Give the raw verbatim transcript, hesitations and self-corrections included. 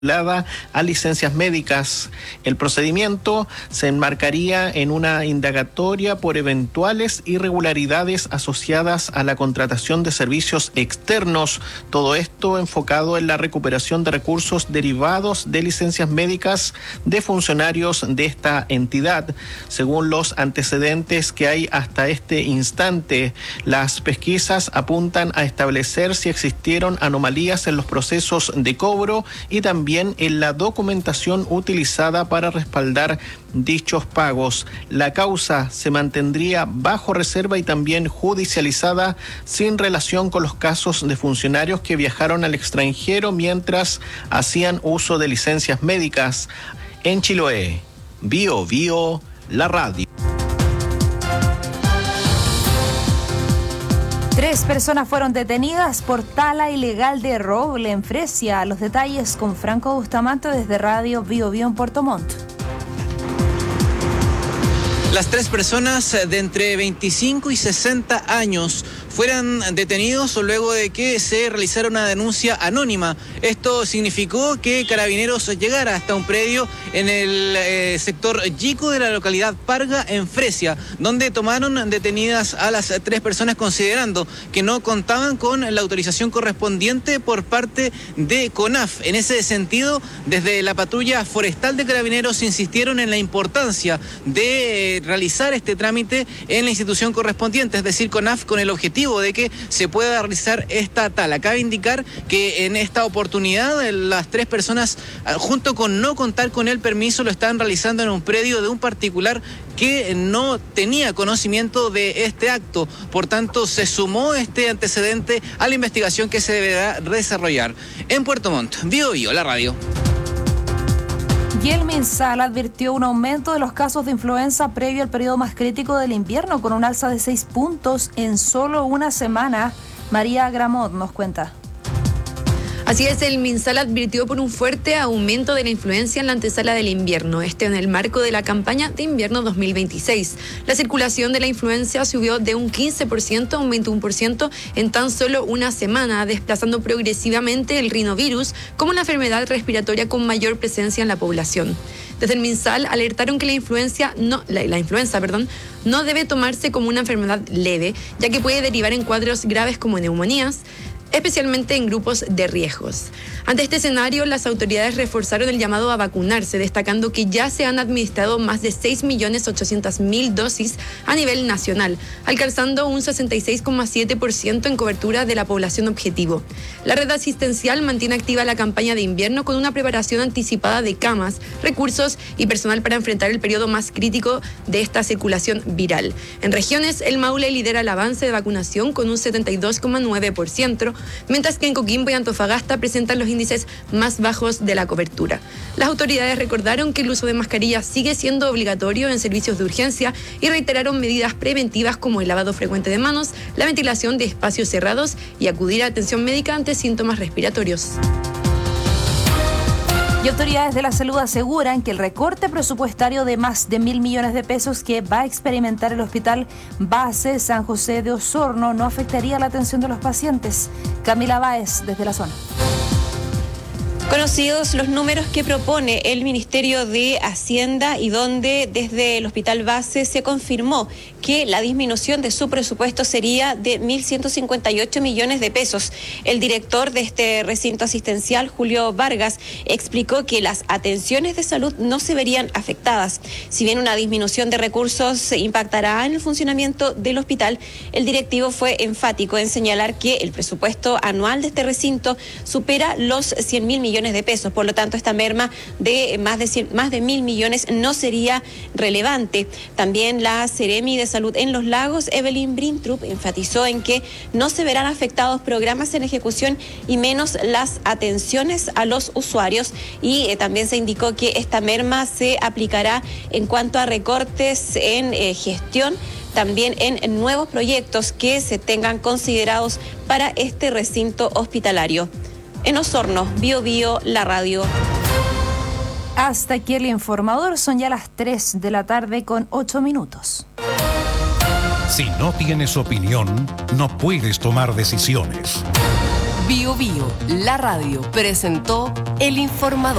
a licencias médicas. El procedimiento se enmarcaría en una indagatoria por eventuales irregularidades asociadas a la contratación de servicios externos, todo esto enfocado en la recuperación de recursos derivados de licencias médicas de funcionarios de esta entidad. Según los antecedentes que hay hasta este instante, las pesquisas apuntan a establecer si existieron anomalías en los procesos de cobro y también en la documentación utilizada para respaldar dichos pagos. La causa se mantendría bajo reserva y también judicializada sin relación con los casos de funcionarios que viajaron al extranjero mientras hacían uso de licencias médicas. En Chiloé, Bio Bio, la radio. Tres personas fueron detenidas por tala ilegal de roble en Fresia. Los detalles con Franco Bustamante desde Radio Bio Bio en Puerto Montt. Las tres personas de entre veinticinco y sesenta años fueran detenidos luego de que se realizara una denuncia anónima. Esto significó que Carabineros llegara hasta un predio en el eh, sector Yico de la localidad Parga, en Fresia, donde tomaron detenidas a las tres personas considerando que no contaban con la autorización correspondiente por parte de CONAF. En ese sentido, desde la patrulla forestal de Carabineros insistieron en la importancia de eh, realizar este trámite en la institución correspondiente, es decir, CONAF, con el objetivo de que se pueda realizar esta tala. Cabe indicar que en esta oportunidad las tres personas, junto con no contar con el permiso, lo están realizando en un predio de un particular que no tenía conocimiento de este acto. Por tanto, se sumó este antecedente a la investigación que se deberá desarrollar. En Puerto Montt, Bio Bio, la radio. Y el MinSal advirtió un aumento de los casos de influenza previo al periodo más crítico del invierno, con un alza de seis puntos en solo una semana. María Gramont nos cuenta. Así es, el MinSal advirtió por un fuerte aumento de la influencia en la antesala del invierno, este en el marco de la campaña de invierno dos mil veintiséis. La circulación de la influencia subió de un quince por ciento a un veintiuno por ciento en tan solo una semana, desplazando progresivamente el rinovirus como la enfermedad respiratoria con mayor presencia en la población. Desde el MinSal alertaron que la influencia no, la, la influenza, perdón, no debe tomarse como una enfermedad leve, ya que puede derivar en cuadros graves como neumonías, especialmente en grupos de riesgos. Ante este escenario, las autoridades reforzaron el llamado a vacunarse, destacando que ya se han administrado más de seis millones ochocientas mil dosis a nivel nacional, alcanzando un sesenta y seis coma siete por ciento en cobertura de la población objetivo. La red asistencial mantiene activa la campaña de invierno con una preparación anticipada de camas, recursos y personal para enfrentar el periodo más crítico de esta circulación viral. En regiones, el Maule lidera el avance de vacunación con un setenta y dos coma nueve por ciento, mientras que en Coquimbo y Antofagasta presentan los índices más bajos de la cobertura. Las autoridades recordaron que el uso de mascarillas sigue siendo obligatorio en servicios de urgencia y reiteraron medidas preventivas como el lavado frecuente de manos, la ventilación de espacios cerrados y acudir a atención médica ante síntomas respiratorios. Y autoridades de la salud aseguran que el recorte presupuestario de más de mil millones de pesos que va a experimentar el Hospital Base San José de Osorno no afectaría la atención de los pacientes. Camila Báez, desde la zona. Conocidos los números que propone el Ministerio de Hacienda y donde desde el Hospital Base se confirmó que la disminución de su presupuesto sería de mil ciento cincuenta y ocho millones de pesos. El director de este recinto asistencial, Julio Vargas, explicó que las atenciones de salud no se verían afectadas. Si bien una disminución de recursos impactará en el funcionamiento del hospital, el directivo fue enfático en señalar que el presupuesto anual de este recinto supera los cien mil millones de pesos. Por lo tanto, esta merma de más de cien, más de mil millones no sería relevante. También la Seremi de Salud en Los Lagos, Evelyn Brintrup, enfatizó en que no se verán afectados programas en ejecución y menos las atenciones a los usuarios, y eh, también se indicó que esta merma se aplicará en cuanto a recortes en eh, gestión, también en nuevos proyectos que se tengan considerados para este recinto hospitalario. En Osorno, Bio Bio, la radio. Hasta aquí el informador, son ya las tres de la tarde con ocho minutos. Si no tienes opinión, no puedes tomar decisiones. Bio Bio, la radio, presentó El Informador.